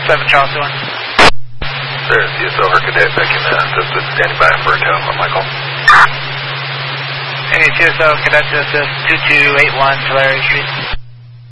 7 Charles 1. There's the Silver Cadet back in just standing by for a tow from Michael. Any TSO Cadet to assist 2281 Tulare Street.